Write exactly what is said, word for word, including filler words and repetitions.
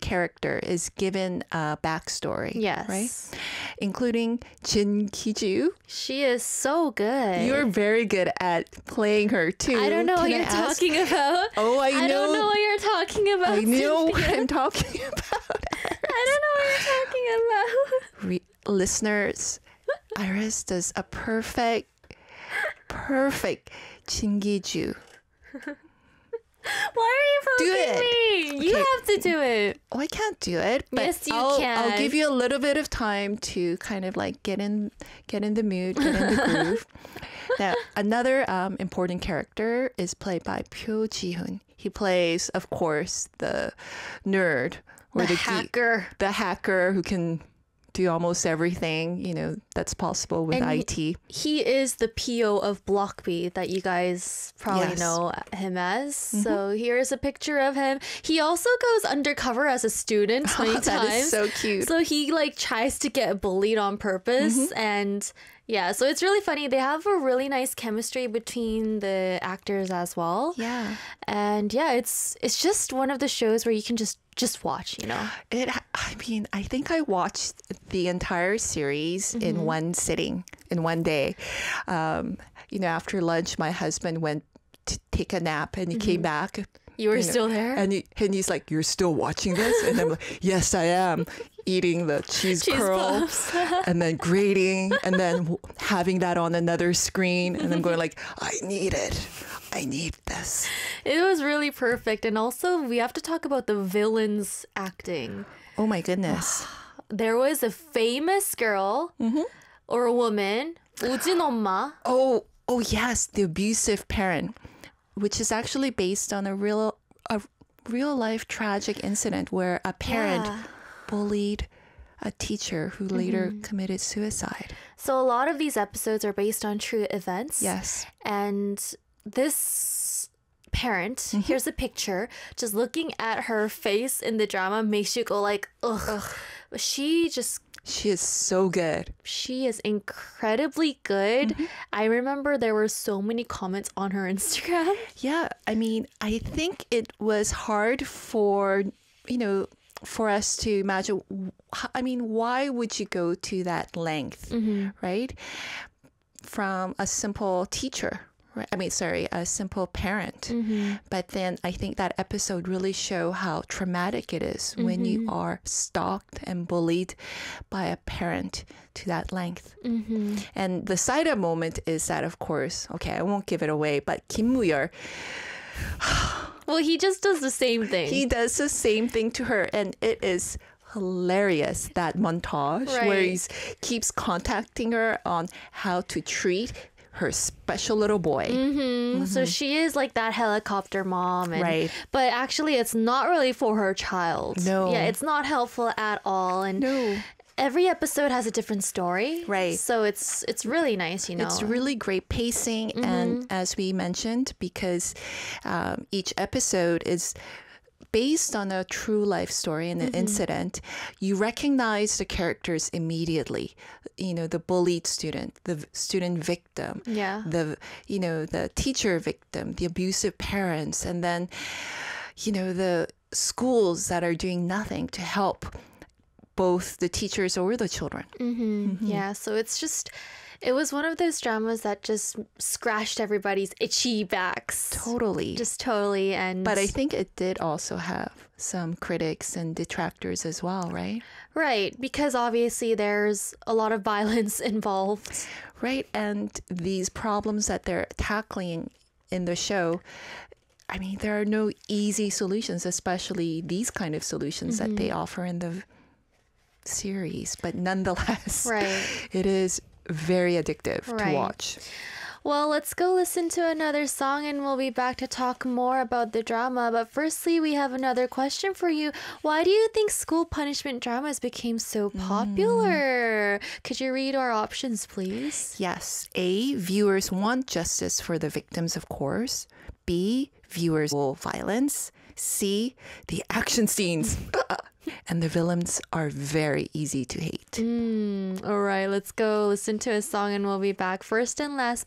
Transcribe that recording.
character is given a backstory. Yes. Right? Including Jin Ki-ju. She is so good. You're very good at playing her too. I don't know Can what I you're ask? talking about. Oh, I know. I don't know what you're talking about. I know what Cynthia. I'm talking about. I don't know what you're talking about. Re- listeners, Iris does a perfect, perfect Jin Ki-ju. Why are you Do poking it. me? You Okay. have to do it. Oh, I can't do it. But Yes, you I'll, can. I'll give you a little bit of time to kind of like get in, get in the mood, get in the groove. Now, another um, important character is played by Pyo Ji-hoon. He plays, of course, the nerd or The the, hacker. Geek, the hacker who can do almost everything, you know, that's possible with And I T. He is the P O of Blockby that you guys probably Yes. know him as. So here's a picture of him. He also goes undercover as a student many That times. is so cute. So he like tries to get bullied on purpose and yeah, so it's really funny. They have a really nice chemistry between the actors as well. Yeah. And yeah, it's it's just one of the shows where you can just just watch, you know. It. I mean, I think I watched the entire series in one sitting, in one day. Um, you know, after lunch, my husband went to take a nap, and he came back. You were you know, still there? and, he, and he's like, "You're still watching this?" And I'm like, "Yes, I am." Eating the cheese, Cheese curl, puffs. and then grating, and then w- having that on another screen, and I'm going like, "I need it. I need this." It was really perfect. And also, we have to talk about the villains acting. Oh my goodness. There was a famous girl or a woman, 우진 엄마. Oh, oh yes, the abusive parent, which is actually based on a real, a real life tragic incident where a parent Yeah. bullied a teacher who later committed suicide. So a lot of these episodes are based on true events. Yes. And this parent, here's a picture, just looking at her face in the drama makes you go like, ugh. But she just She is so good. She is incredibly good. I remember there were so many comments on her Instagram. Yeah, I mean, I think it was hard for, you know, for us to imagine. I mean, why would you go to that length, right? From a simple teacher, right? I mean, sorry, a simple parent. But then I think that episode really show how traumatic it is when you are stalked and bullied by a parent to that length. And the side moment is that, of course, okay, I won't give it away, but Kim Woo-yeol, Well, he just does the same thing. he does the same thing to her, and it is hilarious, that montage where Right. he keeps contacting her on how to treat her special little boy. Mm, So she is like that helicopter mom. And, Right. But actually, it's not really for her child. No. Yeah, it's not helpful at all. And No. every episode has a different story. Right. So it's it's really nice, you know. It's really great pacing, and as we mentioned, because um, each episode is based on a true life story and an incident, you recognize the characters immediately. You know, the bullied student, the v- student victim, Yeah. the you know the teacher victim, the abusive parents, and then you know the schools that are doing nothing to help both the teachers or the children. Yeah, so it's just, it was one of those dramas that just scratched everybody's itchy backs. Totally. Just totally. And But I think it did also have some critics and detractors as well, right? right, because obviously there's a lot of violence involved. Right. And these problems that they're tackling in the show, I mean, there are no easy solutions, especially these kind of solutions that they offer in the series. But nonetheless, Right. it is very addictive to Right. watch. Well, let's go listen to another song and we'll be back to talk more about the drama. But firstly, we have another question for you. Why do you think school punishment dramas became so popular? Could you read our options, please? Yes. A, viewers want justice for the victims, of course. B, viewers will violence. C, the action scenes. And the villains are very easy to hate. All right, let's go listen to a song and we'll be back. First and last